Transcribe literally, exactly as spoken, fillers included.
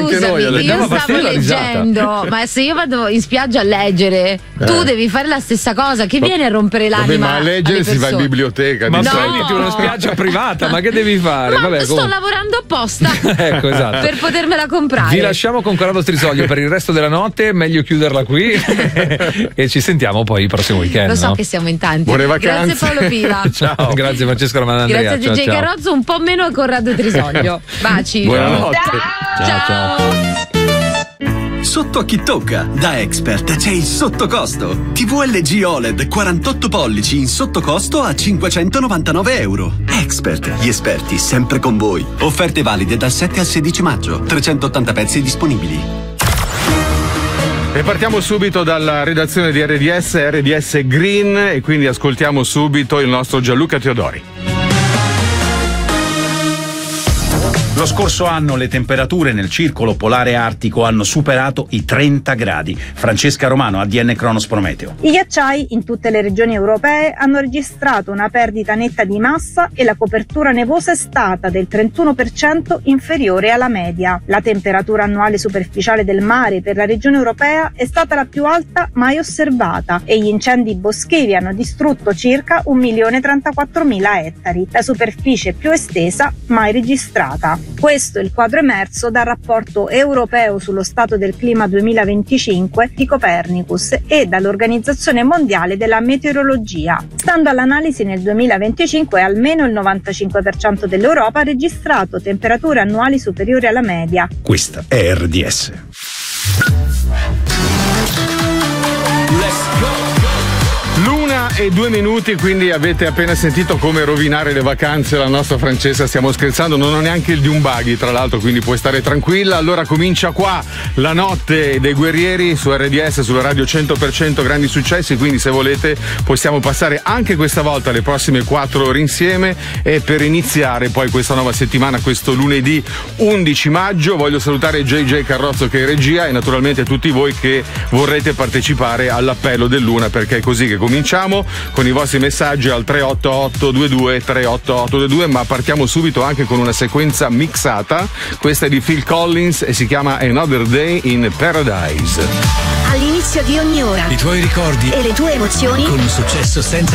anche noi. Scusami, io Andiamo a stavo leggendo, ma se io vado in spiaggia a leggere, Eh. tu devi fare la stessa cosa. Che viene a rompere Vabbè, l'anima? ma a leggere alle si va in persone? biblioteca. Ma di no. prenditi una spiaggia privata, ma che devi fare? Ma Vabbè, sto comunque. lavorando apposta Ecco, esatto. per potermela comprare. Vi lasciamo con Corrado Strisoglio per il resto della notte, meglio chiuderla qui e ci sentiamo poi il prossimo weekend. Lo so no? che siamo in tanti. Buone Grazie vacanze. Paolo Piva. Ciao, grazie Francesco Romano-Andrea. Grazie a D J ciao, ciao. Carrozzo, un po' meno a Corrado Trisoglio. Baci. Buonanotte. Ciao, ciao. Sotto a chi tocca, da Expert c'è il sottocosto. T V L G O L E D quarantotto pollici in sottocosto a cinquecentonovantanove euro. Expert, gli esperti sempre con voi. Offerte valide dal sette al sedici maggio. trecentottanta pezzi disponibili. E partiamo subito dalla redazione di R D S, R D S Green, e quindi ascoltiamo subito il nostro Gianluca Teodori. Lo scorso anno le temperature nel circolo polare artico hanno superato i trenta gradi. Francesca Romano, A D N Cronos Prometeo. I ghiacciai in tutte le regioni europee hanno registrato una perdita netta di massa e la copertura nevosa è stata del trentuno per cento inferiore alla media. La temperatura annuale superficiale del mare per la regione europea è stata la più alta mai osservata e gli incendi boschivi hanno distrutto circa un milione trentaquattromila ettari, la superficie più estesa mai registrata. Questo è il quadro emerso dal rapporto europeo sullo stato del clima duemilaventicinque di Copernicus e dall'Organizzazione Mondiale della Meteorologia. Stando all'analisi, nel duemilaventicinque almeno il novantacinque per cento dell'Europa ha registrato temperature annuali superiori alla media. Questa è R D S. L'una e due minuti, quindi avete appena sentito come rovinare le vacanze la nostra Francesca. Stiamo scherzando, non ho neanche il di un buggy, tra l'altro, quindi puoi stare tranquilla. Allora comincia qua la notte dei guerrieri su R D S, sulla radio cento per cento grandi successi, quindi se volete possiamo passare anche questa volta le prossime quattro ore insieme. E per iniziare poi questa nuova settimana, questo lunedì undici maggio, voglio salutare J J Carrozzo che è in regia e naturalmente tutti voi che vorrete partecipare all'appello dell'una, perché è così che cominciamo con i vostri messaggi al tre otto otto due due tre otto otto due due, ma partiamo subito anche con una sequenza mixata. Questa è di Phil Collins e si chiama Another Day in Paradise. All'inizio di ogni ora i tuoi ricordi e le tue emozioni con un successo senza